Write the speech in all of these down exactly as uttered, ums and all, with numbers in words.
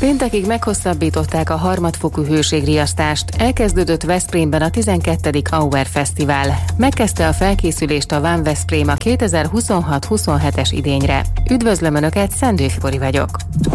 Péntekig meghosszabbították a harmadfokú hőségriasztást, elkezdődött Veszprémben a tizenkettedik Auer Fesztivál. Megkezdte a felkészülést a Van Veszprém a kétezer-huszonhat huszonhetes idényre. Üdvözlöm Önöket, Szendő Fibori vagyok.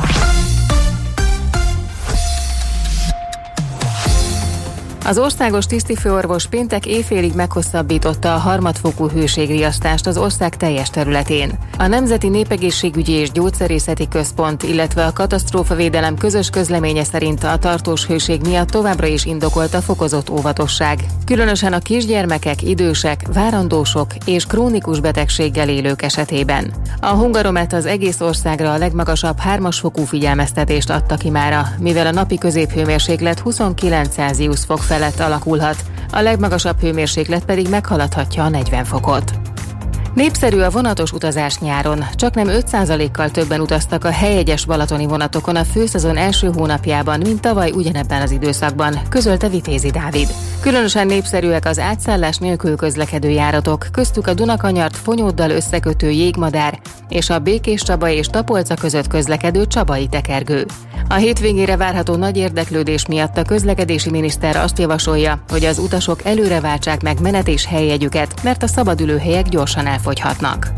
Az országos tisztifőorvos péntek éjfélig meghosszabbította a harmadfokú hőségriasztást az ország teljes területén. A Nemzeti Népegészségügyi és Gyógyszerészeti Központ, illetve a Katasztrófavédelem közös közleménye szerint a tartós hőség miatt továbbra is indokolt a fokozott óvatosság. Különösen a kisgyermekek, idősek, várandósok és krónikus betegséggel élők esetében. A Hungaromet az egész országra a legmagasabb hármas fokú figyelmeztetést adta ki mára, mivel a napi középhőmérséklet huszonkilenc Celsius fok felett alakulhat, a legmagasabb hőmérséklet pedig meghaladhatja a negyven fokot. Népszerű a vonatos utazás nyáron, csaknem öt százalékkal többen utaztak a helyegyes balatoni vonatokon a főszezon első hónapjában, mint tavaly ugyanebben az időszakban, közölte Vitézi Dávid. Különösen népszerűek az átszállás nélkül közlekedő járatok, köztük a Dunakanyart Fonyóddal összekötő Jégmadár és a Békéscsaba és Tapolca között közlekedő Csabai tekergő. A hétvégére várható nagy érdeklődés miatt a közlekedési miniszter azt javasolja, hogy az utasok előre váltsák meg menet- és helyjegyüket, mert a szabadülőhelyek gyorsan elfogyhatnak.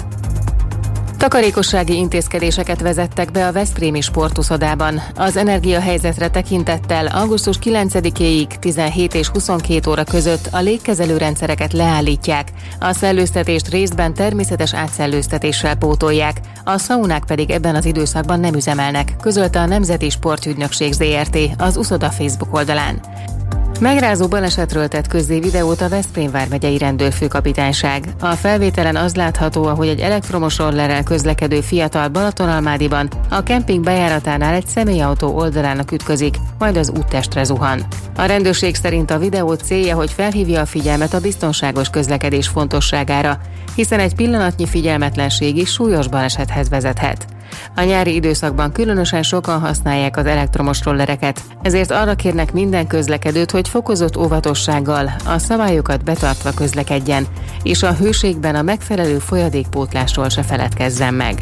Takarékossági intézkedéseket vezettek be a veszprémi sportuszodában. Az energiahelyzetre tekintettel augusztus kilencedikéig tizenhét és huszonkét óra között a légkezelő rendszereket leállítják, a szellőztetést részben természetes átszellőztetéssel pótolják, a szaunák pedig ebben az időszakban nem üzemelnek, közölte a Nemzeti Sportügynökség zé er té az uszoda Facebook oldalán. Megrázó balesetről tett közzé videót a Veszprém vármegyei rendőrfőkapitányság. A felvételen az látható, ahogy egy elektromos rollerrel közlekedő fiatal Balatonalmádiban a kemping bejáratánál egy személyautó oldalának ütközik, majd az úttestre zuhan. A rendőrség szerint a videó célja, hogy felhívja a figyelmet a biztonságos közlekedés fontosságára, hiszen egy pillanatnyi figyelmetlenség is súlyos balesethez vezethet. A nyári időszakban különösen sokan használják az elektromos rollereket, ezért arra kérnek minden közlekedőt, hogy fokozott óvatossággal, a szabályokat betartva közlekedjen, és a hőségben a megfelelő folyadékpótlásról se feledkezzen meg.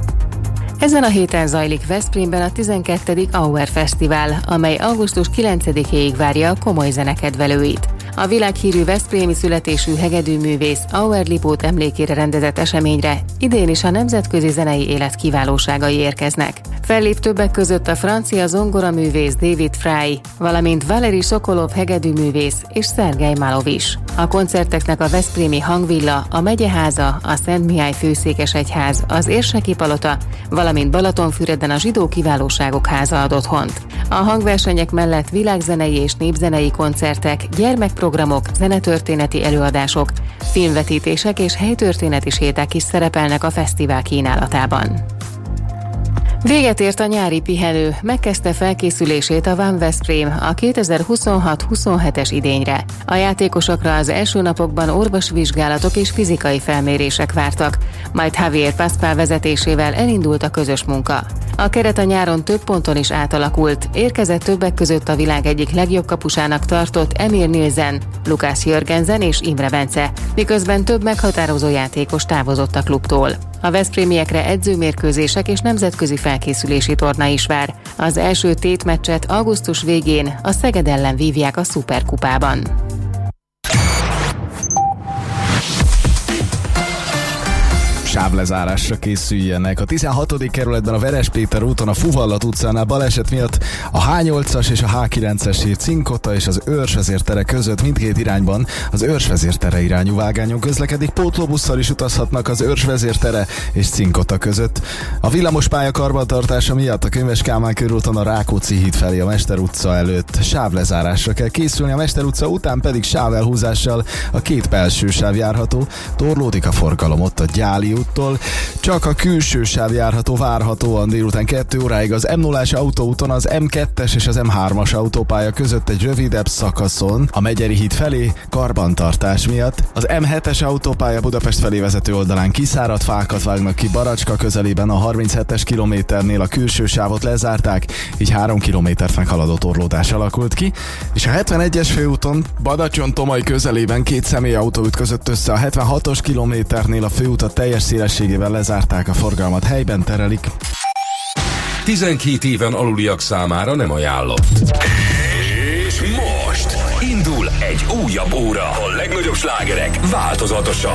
Ezen a héten zajlik Veszprémben a tizenkettedik Auer Fesztivál, amely augusztus kilencedikéig várja a komoly zenekedvelőit. A világhírű veszprémi születésű hegedűművész Auer Lipót emlékére rendezett eseményre idén is a nemzetközi zenei élet kiválóságai érkeznek. Fellép többek között a francia zongoraművész David Fry, valamint Valeri Sokolov hegedűművész és Szergej Malov is. A koncerteknek a veszprémi Hangvilla, a Megyeháza, a Szent Mihály Főszékesegyház, az Érseki Palota, valamint Balatonfüreden a Zsidó Kiválóságok Háza ad otthont. A hangversenyek mellett világzenei és népzenei koncertek, gyermekprogramok, zenetörténeti előadások, filmvetítések és helytörténeti séták is szerepelnek a fesztivál kínálatában. Véget ért a nyári pihenő, megkezdte felkészülését a Van Veszprém a kétezer-huszonhat huszonhetes idényre. A játékosokra az első napokban orvosvizsgálatok és fizikai felmérések vártak, majd Javier Pascual vezetésével elindult a közös munka. A keret a nyáron több ponton is átalakult, érkezett többek között a világ egyik legjobb kapusának tartott Emil Nielsen, Lukács Jörgensen és Imre Bence, miközben több meghatározó játékos távozott a klubtól. A veszprémiekre edzőmérkőzések és nemzetközi felkészülési torna is vár. Az első tétmeccset augusztus végén a Szeged ellen vívják a Szuperkupában. Sávlezárásra készüljenek. A tizenhatodik kerületben a Verespéter úton a Fuvallat utcánál baleset miatt a há nyolcas és a há kilences híd Cinkota és az Őrsvezértere között mindkét irányban az Őrsvezértere irányú vágányon közlekedik. Pótlóbusszal is utazhatnak az Őrsvezértere és Cinkota között. A villamospálya karbantartása miatt a Könyves Kálmán körúton a Rákóczi híd felé a Mester utca előtt sávlezárásra kell készülni, a Mester utca után pedig sávelhúzással a két belső sáv járható. Torlódik a forgalom ott a Gyáli úttól, csak a külső sáv járható várhatóan délután kettő óráig az em nullás autóúton az em kettes és az em hármas autópálya között egy rövidebb szakaszon a Megyeri híd felé karbantartás miatt. Az em hetes autópálya Budapest felé vezető oldalán kiszáradt fákat vágnak ki Baracska közelében, a harminchetes kilométernél a külső sávot lezárták, így három kilométert meghaladó torlódás alakult ki, és a hetvenegyes főúton Badacsony-Tomaj közelében két személyautó ütközött össze, a hetvenhatos kilométernél a főutat teljes szélességével lezárták, a forgalmat helyben terelik. tizenkét éven aluliak számára nem ajánlott. És most indul egy újabb óra. A legnagyobb slágerek változatosan.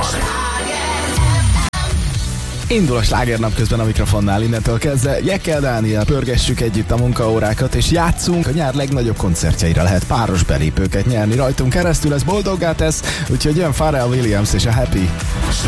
Indul a slágernap közben a mikrofonnál, innentől kezdve Jekkel Dániel pörgessük együtt a munkaórákat, és játszunk. A nyár legnagyobb koncertjeire lehet páros belépőket nyerni rajtunk keresztül, ez boldoggá tesz, úgyhogy jön Pharrell Williams és a Happy.